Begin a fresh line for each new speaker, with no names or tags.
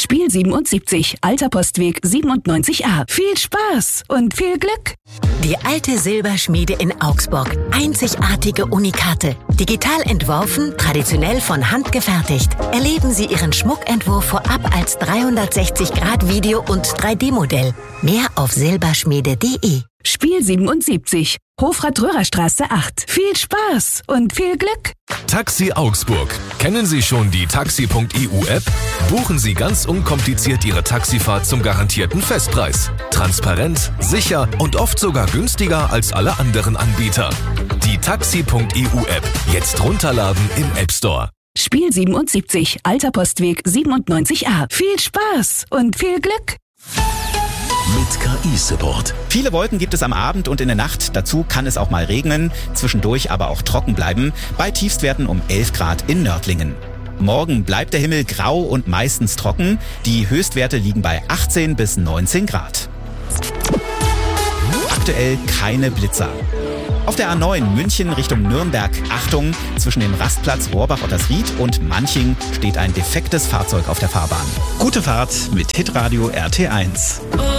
Spiel 77, Alter Postweg 97a. Viel Spaß und viel Glück!
Die alte Silberschmiede in Augsburg. Einzigartige Unikate. Digital entworfen, traditionell von Hand gefertigt. Erleben Sie Ihren Schmuckentwurf vorab als 360-Grad-Video- und 3D-Modell. Mehr auf silberschmiede.de.
Spiel 77, Hofrat-Röhrer-Straße 8. Viel Spaß und viel Glück!
Taxi Augsburg. Kennen Sie schon die Taxi.eu-App? Buchen Sie ganz unkompliziert Ihre Taxifahrt zum garantierten Festpreis. Transparent, sicher und oft sogar günstiger als alle anderen Anbieter. Die Taxi.eu-App. Jetzt runterladen im App Store.
Spiel 77, Alter Postweg 97a. Viel Spaß und viel Glück!
Mit KI-Support.
Viele Wolken gibt es am Abend und in der Nacht. Dazu kann es auch mal regnen, zwischendurch aber auch trocken bleiben. Bei Tiefstwerten um 11 Grad in Nördlingen. Morgen bleibt der Himmel grau und meistens trocken. Die Höchstwerte liegen bei 18 bis 19 Grad. Aktuell keine Blitzer. Auf der A9 München Richtung Nürnberg, Achtung, zwischen dem Rastplatz Rohrbach-Ottersried und Manching steht ein defektes Fahrzeug auf der Fahrbahn. Gute Fahrt mit Hitradio RT1.